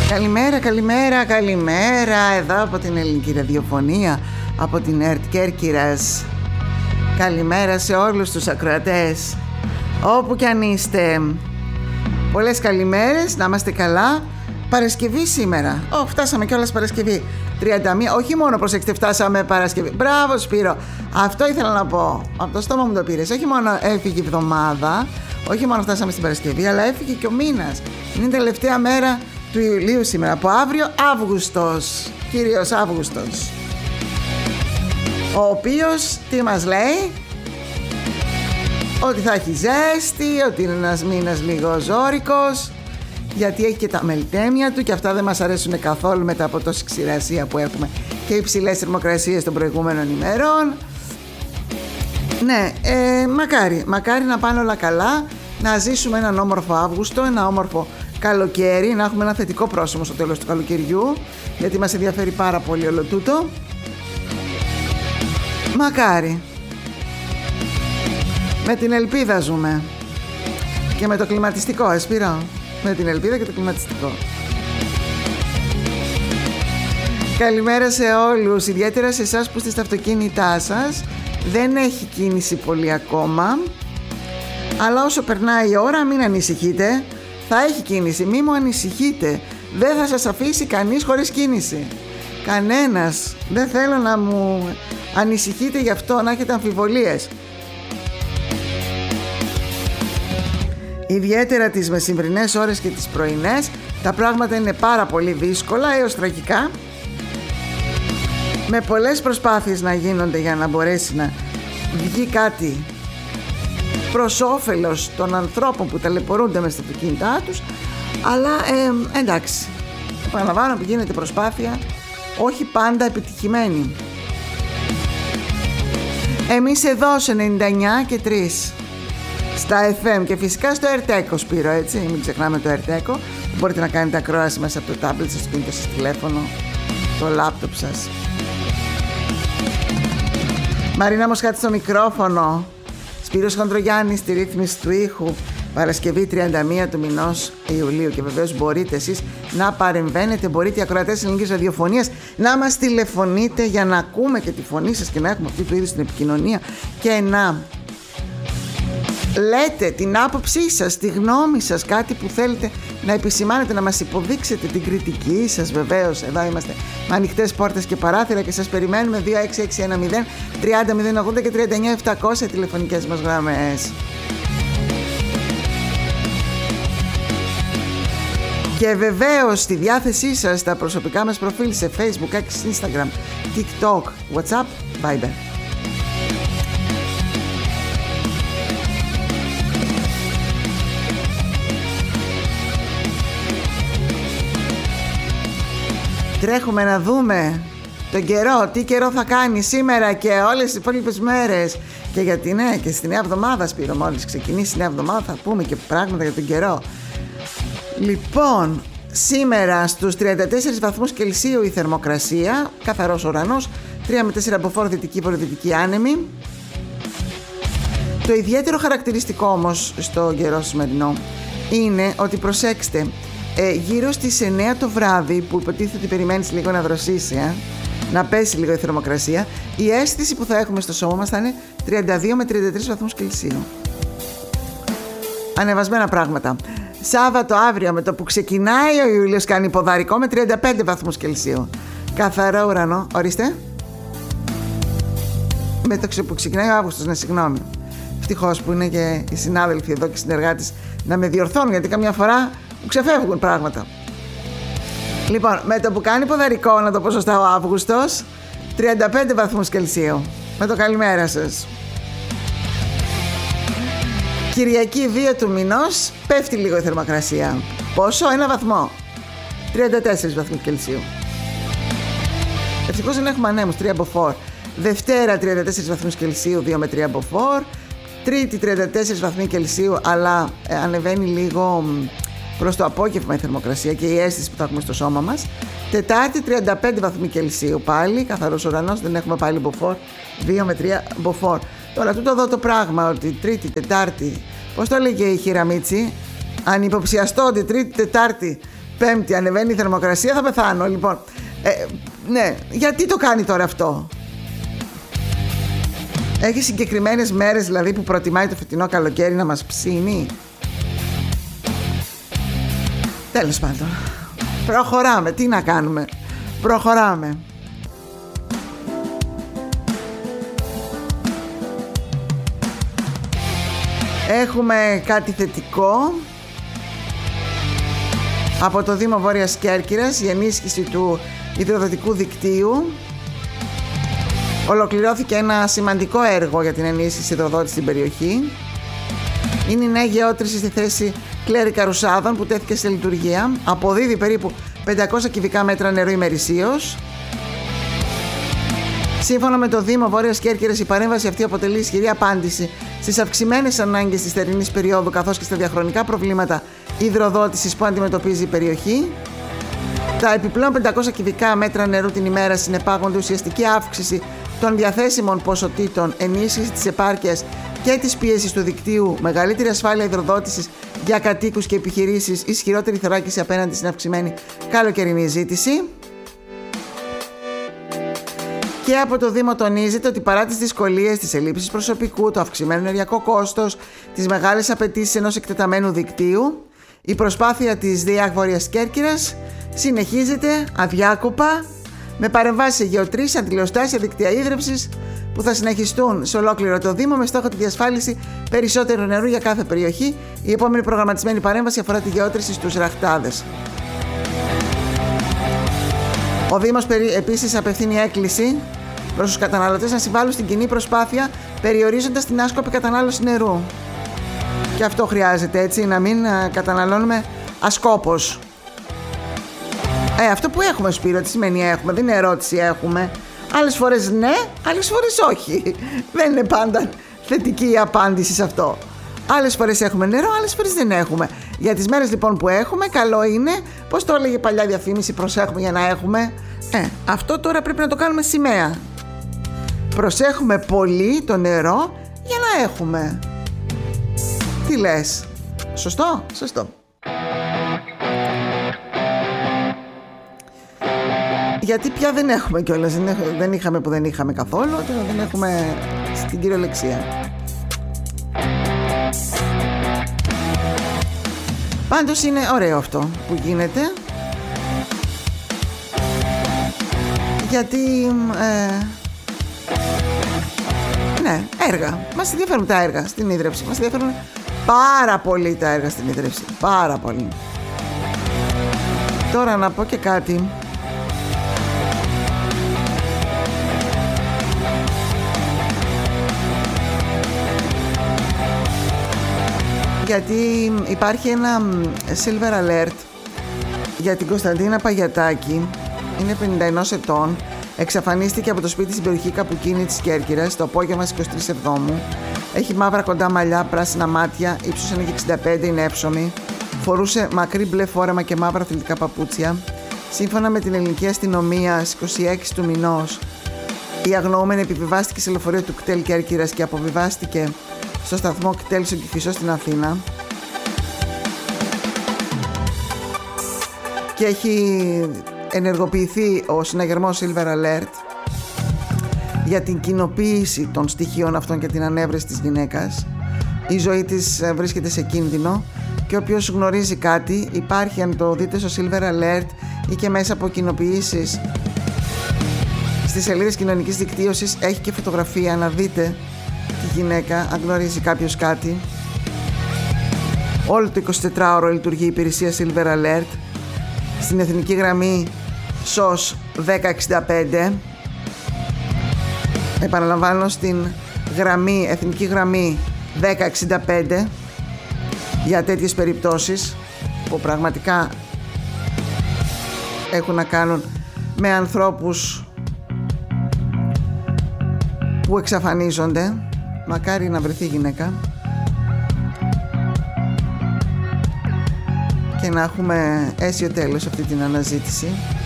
Καλημέρα, καλημέρα, καλημέρα. Εδώ από την Ελληνική Ραδιοφωνία, από την ΕΡΤ Κέρκυρας. Καλημέρα σε όλους τους ακροατές, όπου κι αν είστε. Πολλές καλημέρες, να είμαστε καλά. Παρασκευή σήμερα. Φτάσαμε κιόλας Παρασκευή. 31, όχι μόνο, προσέξτε, φτάσαμε Παρασκευή. Μπράβο Σπύρο, αυτό ήθελα να πω. Από το στόμα μου το πήρες. Όχι μόνο έφυγε η εβδομάδα, όχι μόνο φτάσαμε στην Παρασκευή, αλλά έφυγε και ο μήνας. Είναι η τελευταία μέρα του Ιουλίου σήμερα. Από αύριο Αύγουστος, κύριος Αύγουστος, ο οποίος τι μας λέει? Ότι θα έχει ζέστη, ότι είναι ένας μήνας λίγο ζώρικος, γιατί έχει και τα μελτέμια του και αυτά δεν μας αρέσουν καθόλου μετά από τόση ξηρασία που έχουμε και υψηλές θερμοκρασίες των προηγούμενων ημερών. Ναι, μακάρι να πάνε όλα καλά, να ζήσουμε έναν όμορφο Αύγουστο, ένα όμορφο καλοκαίρι, να έχουμε ένα θετικό πρόσημο στο τέλος του καλοκαιριού, γιατί μας ενδιαφέρει πάρα πολύ όλο τούτο. Μακάρι. Με την ελπίδα ζούμε. Και με το κλιματιστικό, Σπύρο. Με την ελπίδα και το κλιματιστικό. Καλημέρα σε όλους, ιδιαίτερα σε εσάς που είστε στα αυτοκίνητά σας. Δεν έχει κίνηση πολύ ακόμα, αλλά όσο περνάει η ώρα μην ανησυχείτε. Θα έχει κίνηση, μη μου ανησυχείτε. Δεν θα σας αφήσει κανείς χωρίς κίνηση. Κανένας. Δεν θέλω να μου ανησυχείτε γι' αυτό, να έχετε αμφιβολίες. Ιδιαίτερα τις μεσημβρινές ώρες και τις πρωινές τα πράγματα είναι πάρα πολύ δύσκολα έως τραγικά, με πολλές προσπάθειες να γίνονται για να μπορέσει να βγει κάτι προς όφελος των ανθρώπων που ταλαιπωρούνται μέσα στα αυτοκίνητά τους, αλλά εντάξει, επαναλαμβάνω που γίνεται προσπάθεια, όχι πάντα επιτυχημένη. Εμείς εδώ σε 99 και 3 στα FM και φυσικά στο ΕΡΤΕΚΟ, Σπύρο, έτσι, μην ξεχνάμε το ΕΡΤΕΚΟ. Μπορείτε να κάνετε ακρόαση μέσα από το τάμπλετ σας, το κινητό σας τηλέφωνο, το λάπτοπ σας. Μαρίνα Μοσχάτη στο μικρόφωνο, Σπύρος Χοντρογιάννης στη ρύθμιση του ήχου. Παρασκευή 31 του μηνός Ιουλίου, και βεβαίως μπορείτε εσείς να παρεμβαίνετε, μπορείτε οι ακροατές της Ελληνικής Ραδιοφωνίας να μας τηλεφωνείτε για να ακούμε και τη φωνή σας και να έχουμε αυτή του είδους την επικοινωνία και να λέτε την άποψή σας, τη γνώμη σας, κάτι που θέλετε να επισημάνετε, να μας υποδείξετε την κριτική σας. Βεβαίως εδώ είμαστε με ανοιχτές πόρτες και παράθυρα και σας περιμένουμε. 26610 30 080 και 39 700 τηλεφωνικές μας γραμμές. Και βεβαίως στη διάθεσή σας τα προσωπικά μας προφίλ σε Facebook, X, Instagram, TikTok, WhatsApp, Viber. Τρέχουμε να δούμε τον καιρό, τι καιρό θα κάνει σήμερα και όλες τις υπόλοιπες μέρες. Και γιατί ναι, και στη νέα εβδομάδα, Σπύρο, μόλις ξεκινήσει η νέα εβδομάδα θα πούμε και πράγματα για τον καιρό. Λοιπόν, σήμερα στους 34 βαθμούς Κελσίου η θερμοκρασία, καθαρός ουρανός, 3 με 4 από φόρ δυτική βορειοδυτική άνεμη. Το ιδιαίτερο χαρακτηριστικό όμως στο καιρό σημερινό είναι ότι, προσέξτε, γύρω στις 9 το βράδυ, που υποτίθεται ότι περιμένεις λίγο να δροσίσει, να πέσει λίγο η θερμοκρασία, η αίσθηση που θα έχουμε στο σώμα μας θα είναι 32 με 33 βαθμούς Κελσίου. Ανεβασμένα πράγματα. Σάββατο αύριο, με το που ξεκινάει ο Ιούλιος, κάνει ποδαρικό με 35 βαθμούς Κελσίου. Καθαρό ουρανό, ορίστε. Με το που ξεκινάει ο Αύγουστος, ναι, συγγνώμη. Ευτυχώς που είναι και οι συνάδελφοι εδώ και οι συνεργάτες να με διορθώνουν, γιατί καμιά φορά μου ξεφεύγουν πράγματα. Λοιπόν, με το που κάνει ποδαρικό, να το πω σωστά, ο Αύγουστος, 35 βαθμούς Κελσίου. Με το καλημέρα σας. Κυριακή 2 του μηνός πέφτει λίγο η θερμοκρασία. Πόσο? 1 βαθμό. 34 βαθμούς Κελσίου. Ευτυχώς δεν έχουμε ανέμους, 3 από φόρ. Δευτέρα 34 βαθμούς Κελσίου, 2 με 3 από φόρ. Τρίτη 34 βαθμοί Κελσίου, αλλά ανεβαίνει λίγο προς το απόγευμα η θερμοκρασία και η αίσθηση που θα έχουμε στο σώμα μας. Τετάρτη 35 βαθμοί Κελσίου πάλι, καθαρός ουρανός, δεν έχουμε πάλι μποφόρ, 2 με 3 μποφόρ. Τώρα τούτο εδώ το πράγμα, ότι Τρίτη, Τετάρτη, πώς το έλεγε η Χιραμίτση, ανυποψιαστώ ότι Τρίτη, Τετάρτη Πέμπτη ανεβαίνει η θερμοκρασία, θα πεθάνω. Λοιπόν, ναι, γιατί το κάνει τώρα αυτό? Έχει συγκεκριμένες μέρες δηλαδή που προτιμάει το φετινό καλοκαίρι να μας ψήνει? Τέλος πάντων, προχωράμε, τι να κάνουμε, προχωράμε. Έχουμε κάτι θετικό από το Δήμο Βόρειας Κέρκυρας, η ενίσχυση του υδροδοτικού δικτύου. Ολοκληρώθηκε ένα σημαντικό έργο για την ενίσχυση υδροδότησης στην περιοχή. Είναι η νέα γεώτρηση στη θέση Κλέρη Καρουσάδων που τέθηκε σε λειτουργία. Αποδίδει περίπου 500 κυβικά μέτρα νερού ημερησίως. Σύμφωνα με το Δήμο Βόρειας Κέρκυρας, η παρέμβαση αυτή αποτελεί ισχυρή απάντηση στις αυξημένες ανάγκες της θερινής περίοδου καθώς και στα διαχρονικά προβλήματα υδροδότησης που αντιμετωπίζει η περιοχή. Τα επιπλέον 500 κυβικά μέτρα νερού την ημέρα συνεπάγονται ουσιαστική αύξηση των διαθέσιμων ποσοτήτων, ενίσχυση της επάρκειας και της πίεσης του δικτύου, μεγαλύτερη ασφάλεια υδροδότησης για κατοίκους και επιχειρήσεις, ισχυρότερη θωράκιση απέναντι στην αυξημένη καλοκαιρινή ζήτηση. Και από το Δήμο τονίζεται ότι παρά τις δυσκολίες της ελλείψης προσωπικού, το αυξημένο ενεργειακό κόστος, τις μεγάλες απαιτήσεις ενός εκτεταμένου δικτύου, η προσπάθεια της ΔΕΙΑΚ Βόρειας Κέρκυρας συνεχίζεται αδιάκοπα με παρεμβάσεις σε γεωτρήσεις, αντιλιοστάσια, δίκτυα ίδρυυσης που θα συνεχιστούν σε ολόκληρο το Δήμο με στόχο τη διασφάλιση περισσότερου νερού για κάθε περιοχή. Η επόμενη προγραμματισμένη παρέμβαση αφορά τη γεώτρηση στους Ραχτάδες. Ο Δήμος επίσης απευθύνει έκκληση προς τους καταναλωτές να συμβάλλουν στην κοινή προσπάθεια περιορίζοντας την άσκοπη κατανάλωση νερού. Και αυτό χρειάζεται, έτσι, να μην καταναλώνουμε ασκόπως. Αυτό που έχουμε, Σπύρο, τι σημαίνει έχουμε? Δεν είναι ερώτηση, έχουμε. Άλλες φορές ναι, άλλες φορές όχι. Δεν είναι πάντα θετική η απάντηση σε αυτό. Άλλες φορές έχουμε νερό, άλλες φορές δεν έχουμε. Για τις μέρες λοιπόν που έχουμε, καλό είναι, πώς το έλεγε παλιά διαφήμιση, προσέχουμε για να έχουμε. Αυτό τώρα πρέπει να το κάνουμε σημαία. Προσέχουμε πολύ το νερό για να έχουμε. Τι λες? Σωστό? Σωστό. Γιατί πια δεν έχουμε κιόλας. Δεν είχαμε που δεν είχαμε καθόλου. Τώρα δεν έχουμε στην κυριολεξία. Πάντως είναι ωραίο αυτό που γίνεται. Γιατί ναι, έργα. Μας ενδιαφέρουν τα έργα στην ίδρυυση. Μας ενδιαφέρουν πάρα πολύ τα έργα στην ίδρυυση. Πάρα πολύ. Τώρα να πω και κάτι. Γιατί υπάρχει ένα silver alert για την Κωνσταντίνα Παγιατάκη. Είναι 51 ετών. Εξαφανίστηκε από το σπίτι στην περιοχή Καπουκίνη της Κέρκυρας το απόγευμα στις 23 Σεπτέμβρου. Έχει μαύρα κοντά μαλλιά, πράσινα μάτια, ύψος 1,65, είναι εύσωμη. Φορούσε μακρύ μπλε φόρεμα και μαύρα αθλητικά παπούτσια. Σύμφωνα με την ελληνική αστυνομία, στις 26 του μηνός, η αγνοούμενη επιβιβάστηκε σε λεωφορείο του κτέλ Κέρκυρας και αποβιβάστηκε στο σταθμό κτέλ στον Κηφισό στην Αθήνα. Και έχει ενεργοποιηθεί ο συναγερμός Silver Alert για την κοινοποίηση των στοιχείων αυτών και την ανέβρεση της γυναίκας. Η ζωή της βρίσκεται σε κίνδυνο και όποιος γνωρίζει κάτι, υπάρχει, αν το δείτε στο Silver Alert ή και μέσα από κοινοποιήσεις στις σελίδες κοινωνικής δικτύωσης, έχει και φωτογραφία να δείτε τη γυναίκα, αν γνωρίζει κάποιος κάτι. Όλο το 24ωρο λειτουργεί η υπηρεσία Silver Alert στην εθνική γραμμή SOS 1065. Επαναλαμβάνω, στην εθνική γραμμή 1065 για τέτοιες περιπτώσεις που πραγματικά έχουν να κάνουν με ανθρώπους που εξαφανίζονται. Μακάρι να βρεθεί γυναίκα και να έχουμε αίσιο τέλος αυτή την αναζήτηση.